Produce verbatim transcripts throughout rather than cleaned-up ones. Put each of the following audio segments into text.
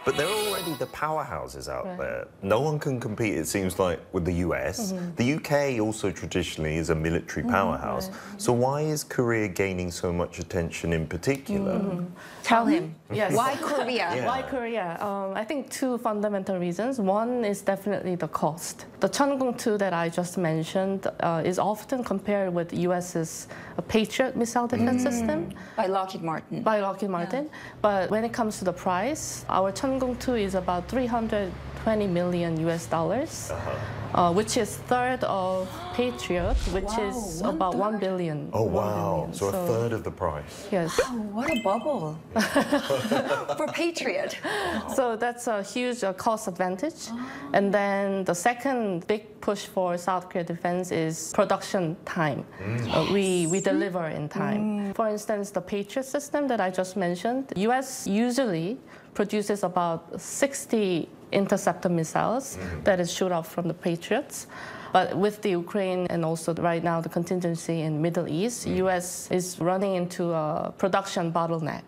But they're already the powerhouses out Right. there. No one can compete, it seems like, with the U S. Mm-hmm. The U K also traditionally is a military powerhouse. Right. So why is Korea gaining so much attention in particular? Mm-hmm. Tell him. Yes. Why Korea? Yeah. Why Korea? Um, I think two fundamental reasons. One is definitely the cost. The Cheongung two that I just mentioned uh, is often compared with US's Patriot missile defense system By Lockheed Martin. by Lockheed Martin. But when it comes to the price, our Cheongung two is about three hundred twenty million U S dollars, uh, which is third of Patriot, which Wow, is one about one third? billion. Oh, one wow. billion. So a third of the price. Yes. Oh, what a bubble for Patriot. So that's a huge uh, cost advantage. And then the second big push for South Korea defense is production time. Uh, we, we deliver in time. For instance, the Patriot system that I just mentioned, U S usually produces about sixty interceptor missiles that is shoot off from the Patriots. But with the Ukraine and also right now the contingency in Middle East, U S is running into a production bottleneck.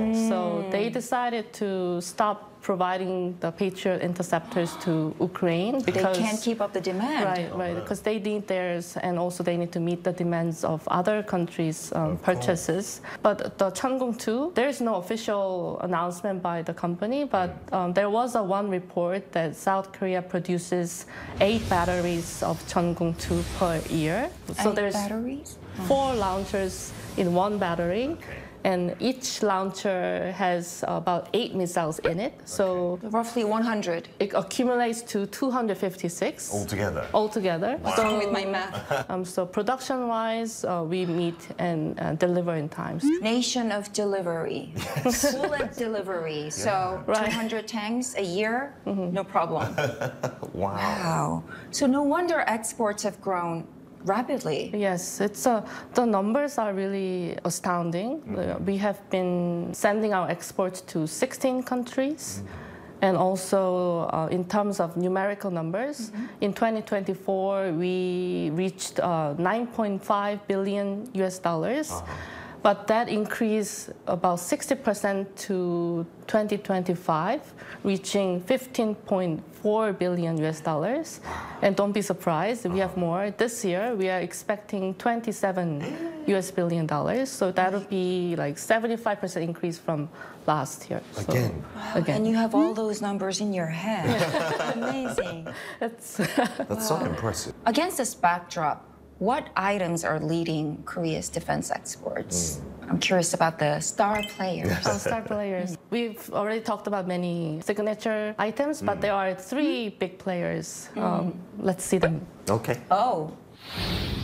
So they decided to stop providing the Patriot interceptors to Ukraine They because can't keep up the demand. right, right, because they need theirs, and also they need to meet the demands of other countries' um, purchases. But the Cheongung two, there is no official announcement by the company, but um, there was a one report that South Korea produces eight batteries of Cheongung two per year. So Eight there's batteries? four launchers in one battery. And each launcher has about eight missiles in it. So Roughly one hundred. it accumulates to two hundred fifty-six Altogether. altogether. What's wrong with my math? Um, so production-wise, uh, we meet and uh, deliver in time. Nation of delivery. Bullet delivery. So Right. two hundred tanks a year, no problem. Wow. Wow. So no wonder exports have grown rapidly. Yes, it's uh, the numbers are really astounding. Uh, we have been sending our exports to sixteen countries. And also, uh, in terms of numerical numbers, in twenty twenty-four, we reached uh, nine point five billion U S dollars. But that increased about sixty percent to twenty twenty-five, reaching fifteen point four billion U S dollars. And don't be surprised, we have more. This year, we are expecting twenty-seven U S billion dollars. So that'll be like seventy-five percent increase from last year. So, Again. again. And you have all those numbers in your head. Amazing. It's That's so impressive. Against this backdrop, what items are leading Korea's defense exports? I'm curious about the star players. Our star players. We've already talked about many signature items, but there are three big players. Um, let's see them. Okay. Oh,